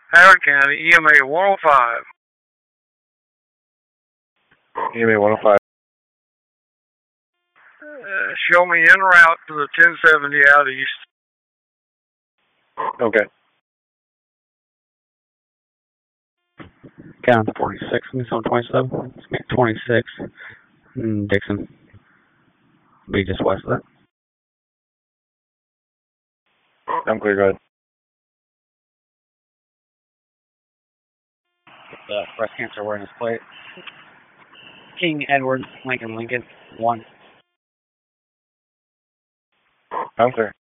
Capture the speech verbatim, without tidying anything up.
Howard County, E M A one oh five. E M A one oh five. Uh, show me en route to the ten seventy out east. Okay. Down to forty-six, Nissan twenty-seven, twenty-six, and Dixon. Be just west of that. I'm clear, go ahead. The breast cancer awareness plate. King Edward, Lincoln, Lincoln, one. I'm clear.